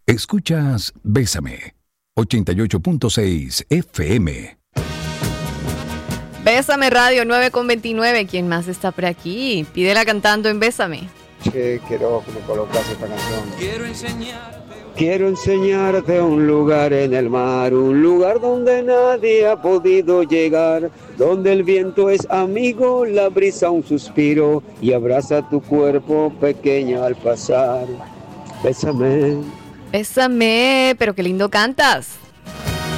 Escuchas Bésame, 88.6 FM. Bésame Radio 9:29. ¿Quién más está por aquí? Pídela cantando en Bésame. Che, quiero que me colocas esta canción. Quiero enseñarte un lugar en el mar, un lugar donde nadie ha podido llegar, donde el viento es amigo, la brisa un suspiro y abraza tu cuerpo pequeña al pasar. Bésame. Bésame, pero qué lindo cantas.